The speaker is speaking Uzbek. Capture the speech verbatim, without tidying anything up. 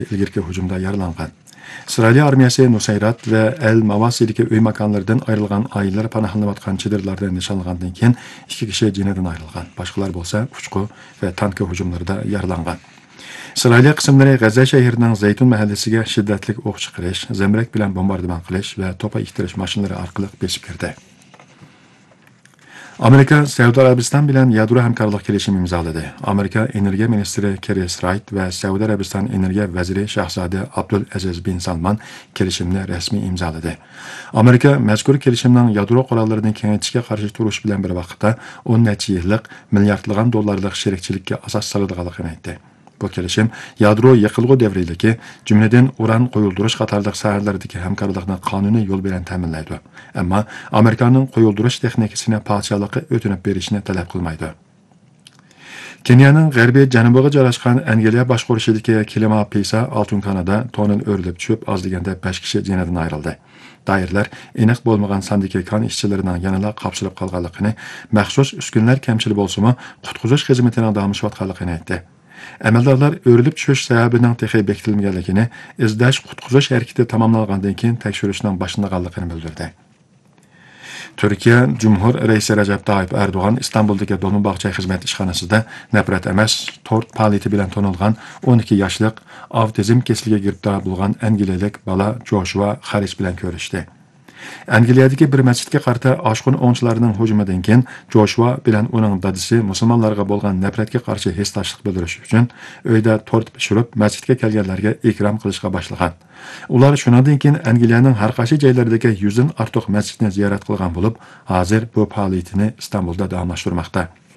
ilgirki hujumda yaralangan. İsrail armiyası Nusayrat ve El Mavasi'deki öy makanlarından ayrılgan aileler panahlanıvatkan çadırlardan nişanlangandan keyin iki kişi cinadan ayrılgan. Başkalar bolsa uçku ve tank hujumlarida yaralangan. İsrail qismlari G'azza shahrining Zaytun mahallasiga shiddatli o'q chiqarish, zamrak bilan bombardiman qilish va to'pa iktirish mashinalari orqali besib kirdi. Amerika Saudiya Arabiston bilan yadro hamkorlik kelishimi imzoladi. Amerika Energiya ministri Chris Wright va Saudiya Arabiston energiya vaziri Shahzoda Abdul Aziz bin Salman kelishimni rasmiy imzoladi. Amerika mazkur kelishimning yadro qurollarini kengaytirishga qarshi turish bilan bir vaqtda o'n necha yillik milliardlagan dollarlik sherikchilikka asos soladiganligini aytdi. Bu kelishim yadro yiqilg'u davridagi, jumladan uran qo'yildirish qatorliq sohalardagi hamkorlikni qonuniy yo'l bilan ta'minlaydi. Ammo Amerikaning qo'yildirish texnikasini podshohlikqa o'tinib berishni talab qilmaydi. Kenyaning g'arbiy janubiga joylashgan Angliya boshqarishidagi Kilima Pisa Altun Kanada tonel o'rilib tushib, oz deganda besh kishi jinadan ayrildi. Doirlar aniq bo'lmagan sondagi kon ishchilarining yanada qapsilib qolganligini, maxsus uskunlar kamchilik bo'lsa-mu, qutqizish xizmatining davomlashayotganligini aytdi. Amaldorlar o'rilib tushish sababining texi bekitilmaganligini, izlash qutqizish harakati tamomlangandan keyin tekshirishning boshlanganligini bildirdi. Turkiya Cumhur Reisi Recep Tayyip Erdoğan İstanbul'daki Dolmabağça xizmat ishxonasida nafrat emas, tort faoliyati bilan tonilgan o'n ikki yoshlik avtizm kasaliga giribdor bo'lgan angliyalik bola Joshua Harris bilan ko'rishdi. Angliyadagi bir masjidga qarta oshqun o'ngchilarning hujumidan keyin Joshua bilan uning dadisi musulmonlarga bo'lgan nafratga qarshi hissdoshlik bildirish uchun uyda tort pishirib masjidga kelganlarga ikrom qilishga boshlagan. Ular shundan keyin Angliyaning har qaysi joylaridagi yuzdan ortiq masjidni ziyorat qilgan bo'lib, hozir bu faoliyatini Istanbulda davomlashtirmoqda.